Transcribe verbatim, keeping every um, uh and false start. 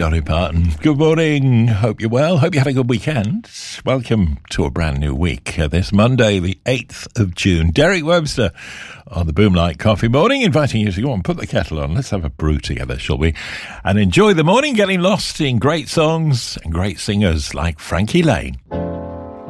Dolly Parton. Good morning. Hope you're well. Hope you had a good weekend. Welcome to a brand new week. Uh, this Monday, the eighth of June. Derek Webster on the Boomlight Coffee Morning, inviting you to go on, put the kettle on. Let's have a brew together, shall we? And enjoy the morning, getting lost in great songs and great singers like Frankie Laine.